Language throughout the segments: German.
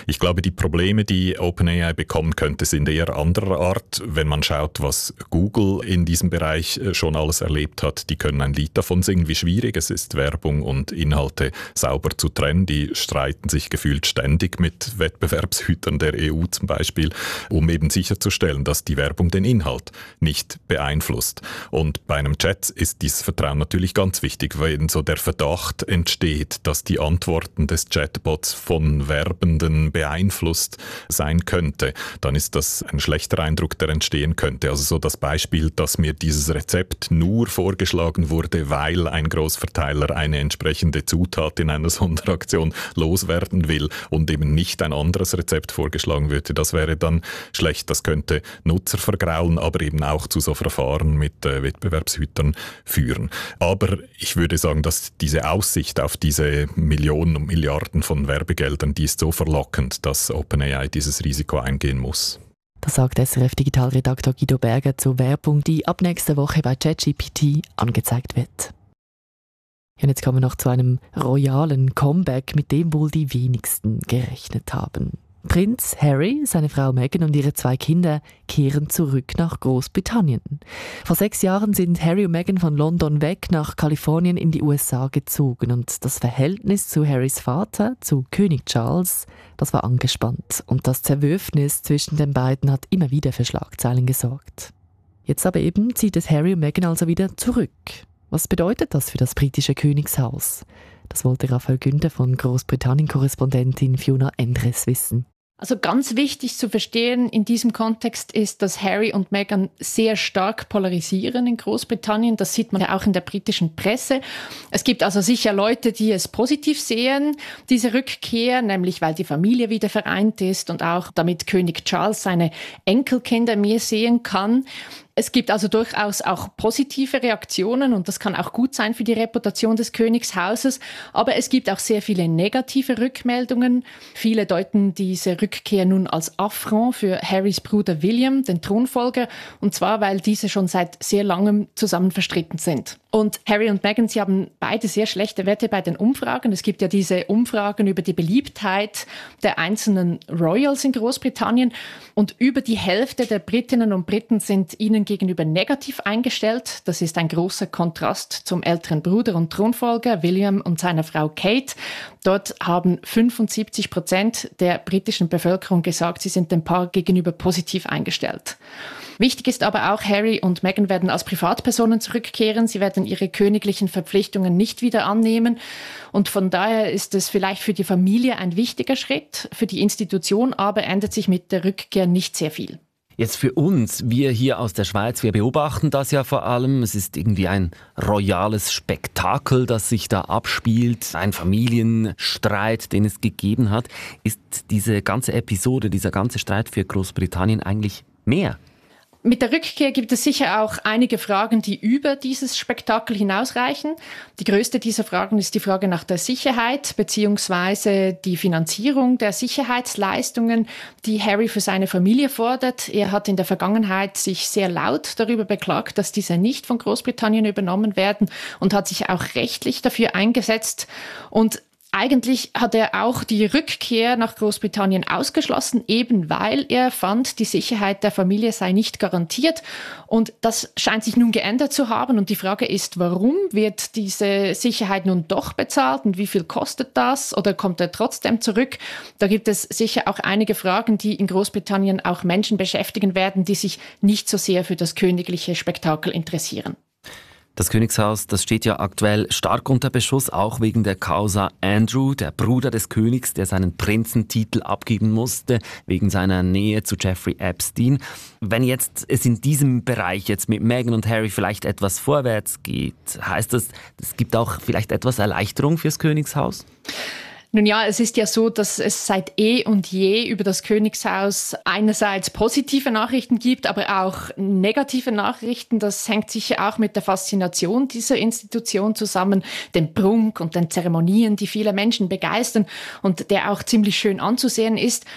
Ich glaube, die Probleme, die OpenAI bekommen könnte, sind eher anderer Art. Wenn man schaut, was Google in diesem Bereich schon alles erlebt hat, die können ein Lied davon singen, wie schwierig es ist, Werbung und Inhalte sauber zu trennen. Die streiten sich gefühlt ständig mit Wettbewerbshütern der EU zum Beispiel, um eben sicherzustellen, dass die Werbung den Inhalt nicht beeinflusst. Und bei einem Chat ist dieses Vertrauen natürlich ganz wichtig, wenn so der Verdacht entsteht, dass die Antworten des Chatbots von Werbenden beeinflusst sein könnte, dann ist das ein schlechter Eindruck, der entstehen könnte. Also so das Beispiel, dass mir dieses Rezept nur vorgeschlagen wurde, weil ein Großverteiler eine entsprechende Zutat in einer Sonderaktion loswerden will und eben nicht ein anderes Rezept vorgeschlagen würde, das wäre dann schlecht. Das könnte Nutzer vergraulen, aber eben auch zu so Verfahren mit Wettbewerbshütern führen. Aber ich würde sagen, dass diese Aussicht auf diese Millionen und Milliarden von Werbegeldern, die ist so verlockend, dass OpenAI dieses Risiko eingehen muss. Das sagt SRF-Digitalredaktor Guido Berger zur Werbung, die ab nächster Woche bei ChatGPT angezeigt wird. Und jetzt kommen wir noch zu einem royalen Comeback, mit dem wohl die wenigsten gerechnet haben. Prinz Harry, seine Frau Meghan und ihre 2 Kinder kehren zurück nach Großbritannien. Vor 6 Jahren sind Harry und Meghan von London weg nach Kalifornien in die USA gezogen und das Verhältnis zu Harrys Vater, zu König Charles, das war angespannt und das Zerwürfnis zwischen den beiden hat immer wieder für Schlagzeilen gesorgt. Jetzt aber eben zieht es Harry und Meghan also wieder zurück. Was bedeutet das für das britische Königshaus? Das wollte Raphael Günther von Großbritannien-Korrespondentin Fiona Endres wissen. Also ganz wichtig zu verstehen in diesem Kontext ist, dass Harry und Meghan sehr stark polarisieren in Großbritannien. Das sieht man ja auch in der britischen Presse. Es gibt also sicher Leute, die es positiv sehen, diese Rückkehr, nämlich weil die Familie wieder vereint ist und auch damit König Charles seine Enkelkinder mehr sehen kann. Es gibt also durchaus auch positive Reaktionen und das kann auch gut sein für die Reputation des Königshauses. Aber es gibt auch sehr viele negative Rückmeldungen. Viele deuten diese Rückkehr nun als Affront für Harrys Bruder William, den Thronfolger, und zwar, weil diese schon seit sehr langem zusammen verstritten sind. Und Harry und Meghan, sie haben beide sehr schlechte Werte bei den Umfragen. Es gibt ja diese Umfragen über die Beliebtheit der einzelnen Royals in Großbritannien. Und über die Hälfte der Britinnen und Briten sind ihnen gegenüber negativ eingestellt. Das ist ein großer Kontrast zum älteren Bruder und Thronfolger William und seiner Frau Kate. Dort haben 75% der britischen Bevölkerung gesagt, sie sind dem Paar gegenüber positiv eingestellt. Wichtig ist aber auch, Harry und Meghan werden als Privatpersonen zurückkehren. Sie werden ihre königlichen Verpflichtungen nicht wieder annehmen. Und von daher ist es vielleicht für die Familie ein wichtiger Schritt. Für die Institution aber ändert sich mit der Rückkehr nicht sehr viel. Jetzt für uns, wir hier aus der Schweiz, wir beobachten das ja vor allem. Es ist irgendwie ein royales Spektakel, das sich da abspielt. Ein Familienstreit, den es gegeben hat. Ist diese ganze Episode, dieser ganze Streit für Großbritannien eigentlich mehr? Mit der Rückkehr gibt es sicher auch einige Fragen, die über dieses Spektakel hinausreichen. Die größte dieser Fragen ist die Frage nach der Sicherheit bzw. die Finanzierung der Sicherheitsleistungen, die Harry für seine Familie fordert. Er hat in der Vergangenheit sich sehr laut darüber beklagt, dass diese nicht von Großbritannien übernommen werden und hat sich auch rechtlich dafür eingesetzt. Und eigentlich hat er auch die Rückkehr nach Großbritannien ausgeschlossen, eben weil er fand, die Sicherheit der Familie sei nicht garantiert. Und das scheint sich nun geändert zu haben. Und die Frage ist, warum wird diese Sicherheit nun doch bezahlt und wie viel kostet das? Oder kommt er trotzdem zurück? Da gibt es sicher auch einige Fragen, die in Großbritannien auch Menschen beschäftigen werden, die sich nicht so sehr für das königliche Spektakel interessieren. Das Königshaus, das steht ja aktuell stark unter Beschuss, auch wegen der Causa Andrew, der Bruder des Königs, der seinen Prinzentitel abgeben musste, wegen seiner Nähe zu Jeffrey Epstein. Wenn jetzt es in diesem Bereich jetzt mit Meghan und Harry vielleicht etwas vorwärts geht, heißt das, es gibt auch vielleicht etwas Erleichterung fürs Königshaus? Nun ja, es ist ja so, dass es seit eh und je über das Königshaus einerseits positive Nachrichten gibt, aber auch negative Nachrichten. Das hängt sicher auch mit der Faszination dieser Institution zusammen, dem Prunk und den Zeremonien, die viele Menschen begeistern und der auch ziemlich schön anzusehen ist.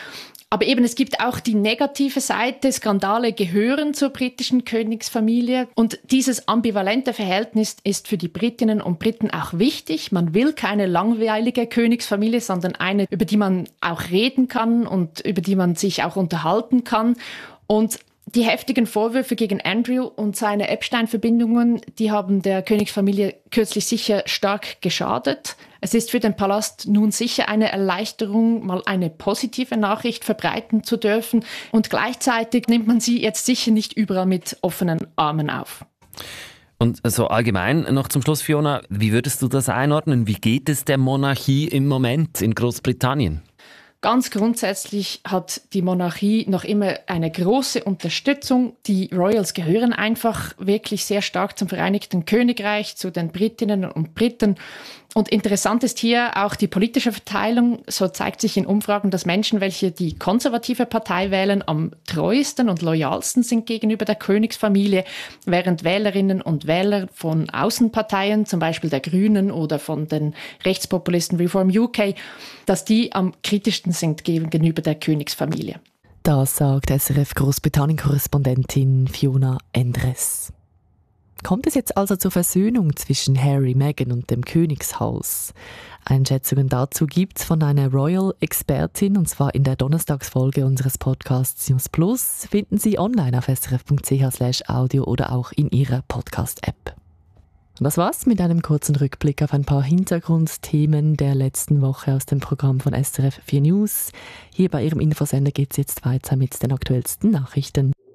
Aber eben, es gibt auch die negative Seite. Skandale gehören zur britischen Königsfamilie. Und dieses ambivalente Verhältnis ist für die Britinnen und Briten auch wichtig. Man will keine langweilige Königsfamilie, sondern eine, über die man auch reden kann und über die man sich auch unterhalten kann. Und die heftigen Vorwürfe gegen Andrew und seine Epstein-Verbindungen, die haben der Königsfamilie kürzlich sicher stark geschadet. Es ist für den Palast nun sicher eine Erleichterung, mal eine positive Nachricht verbreiten zu dürfen. Und gleichzeitig nimmt man sie jetzt sicher nicht überall mit offenen Armen auf. Und so allgemein noch zum Schluss, Fiona, wie würdest du das einordnen? Wie geht es der Monarchie im Moment in Großbritannien? Ganz grundsätzlich hat die Monarchie noch immer eine große Unterstützung. Die Royals gehören einfach wirklich sehr stark zum Vereinigten Königreich, zu den Britinnen und Briten. Und interessant ist hier auch die politische Verteilung. So zeigt sich in Umfragen, dass Menschen, welche die konservative Partei wählen, am treuesten und loyalsten sind gegenüber der Königsfamilie, während Wählerinnen und Wähler von Außenparteien, zum Beispiel der Grünen oder von den Rechtspopulisten Reform UK, dass die am kritischsten sind gegenüber der Königsfamilie. Das sagt SRF Großbritannien-Korrespondentin Fiona Endres. Kommt es jetzt also zur Versöhnung zwischen Harry, Meghan und dem Königshaus? Einschätzungen dazu gibt's von einer Royal-Expertin, und zwar in der Donnerstagsfolge unseres Podcasts News Plus. Finden Sie online auf srf.ch/audio oder auch in Ihrer Podcast-App. Und das war's mit einem kurzen Rückblick auf ein paar Hintergrundthemen der letzten Woche aus dem Programm von SRF 4 News. Hier bei Ihrem Infosender geht's jetzt weiter mit den aktuellsten Nachrichten.